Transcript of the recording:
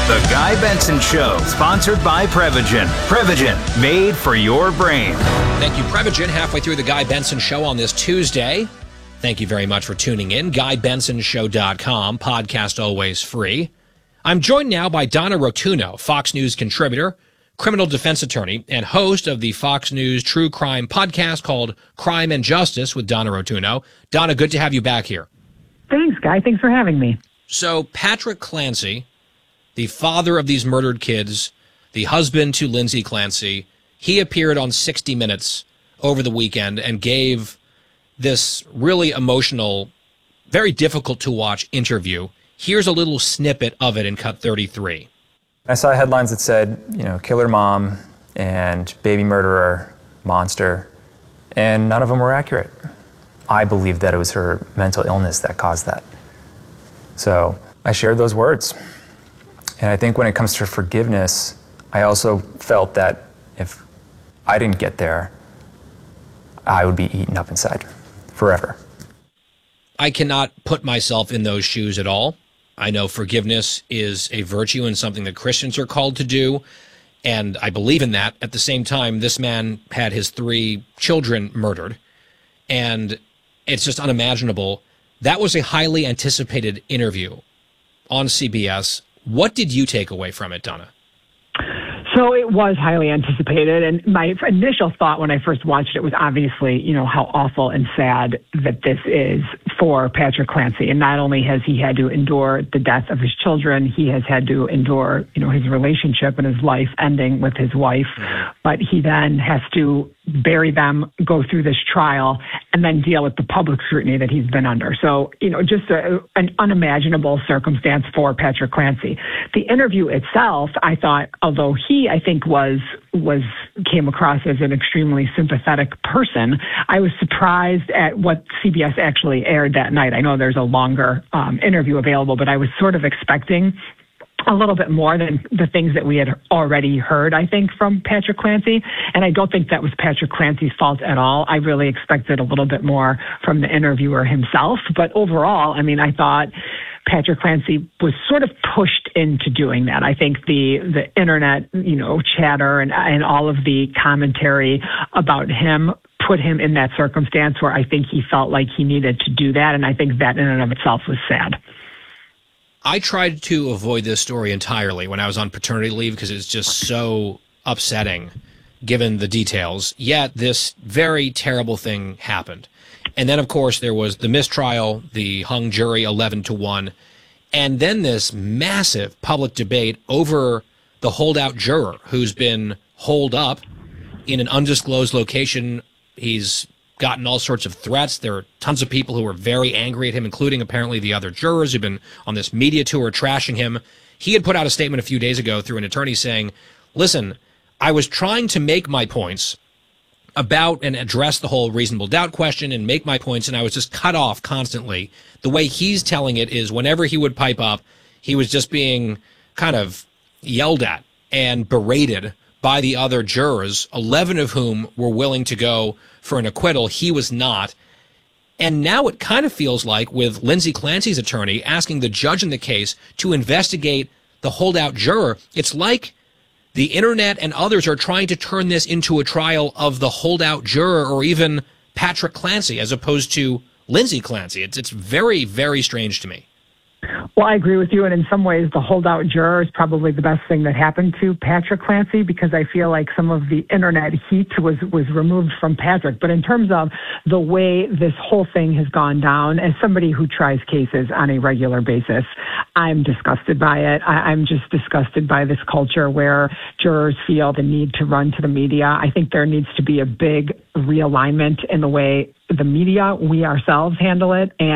The Guy Benson Show, sponsored by Prevagen. Prevagen, made for your brain. Thank you, Prevagen. Halfway through the Guy Benson Show on this Tuesday. Thank you very much for tuning in. GuyBensonShow.com, podcast always free. I'm joined now by Donna Rotuno, Fox News contributor, criminal defense attorney, and host of the Fox News true crime podcast called Crime and Justice with Donna Rotuno. Donna, good to have you back here. Thanks, Guy. Thanks for having me. So Patrick Clancy, the father of these murdered kids, the husband to Lindsay Clancy, he appeared on 60 Minutes over the weekend and gave this really emotional, very difficult to watch interview. Here's a little snippet of it in cut 33. I saw headlines that said, killer mom and baby murderer, monster, and none of them were accurate. I believed that it was her mental illness that caused that. So I shared those words. And I think when it comes to forgiveness, I also felt that if I didn't get there, I would be eaten up inside forever. I cannot put myself in those shoes at all. I know forgiveness is a virtue and something that Christians are called to do, and I believe in that. At the same time, this man had his 3 children murdered, and it's just unimaginable. That was a highly anticipated interview on CBS. What did you take away from it, Donna? So it was highly anticipated, and my initial thought when I first watched it was obviously, how awful and sad that this is for Patrick Clancy. And not only has he had to endure the death of his children, he has had to endure, his relationship and his life ending with his wife, but he then has to bury them, go through this trial, and then deal with the public scrutiny that he's been under. So, just an unimaginable circumstance for Patrick Clancy. The interview itself, I thought, although I think came across as an extremely sympathetic person, I was surprised at what CBS actually aired that night. I know there's a longer interview available, but I was sort of expecting a little bit more than the things that we had already heard, I think, from Patrick Clancy. And I don't think that was Patrick Clancy's fault at all. I really expected a little bit more from the interviewer himself. But overall, I thought Patrick Clancy was sort of pushed into doing that. I think the internet, chatter and all of the commentary about him put him in that circumstance where I think he felt like he needed to do that. And I think that in and of itself was sad. I tried to avoid this story entirely when I was on paternity leave because it's just so upsetting given the details. Yet this very terrible thing happened. And then, of course, there was the mistrial, the hung jury 11-1, and then this massive public debate over the holdout juror who's been holed up in an undisclosed location. He's gotten all sorts of threats. There are tons of people who are very angry at him, including apparently the other jurors who've been on this media tour trashing him. He had put out a statement a few days ago through an attorney saying, listen, I was trying to make my points about and address the whole reasonable doubt question and make my points, and I was just cut off constantly. The way he's telling it is whenever he would pipe up, he was just being kind of yelled at and berated by the other jurors, 11 of whom were willing to go for an acquittal. He was not. And now it kind of feels like with Lindsay Clancy's attorney asking the judge in the case to investigate the holdout juror, it's like the internet and others are trying to turn this into a trial of the holdout juror or even Patrick Clancy as opposed to Lindsay Clancy. It's very, very strange to me. Well, I agree with you. And in some ways, the holdout juror is probably the best thing that happened to Patrick Clancy because I feel like some of the internet heat was removed from Patrick. But in terms of the way this whole thing has gone down, as somebody who tries cases on a regular basis, I'm disgusted by it. I'm just disgusted by this culture where jurors feel the need to run to the media. I think there needs to be a big realignment in the way the media, we ourselves handle it. And